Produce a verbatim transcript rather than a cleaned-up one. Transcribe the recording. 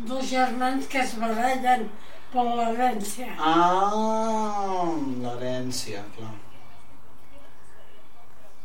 dos germans que es barallen per l'herència. Ah, l'herència, clar.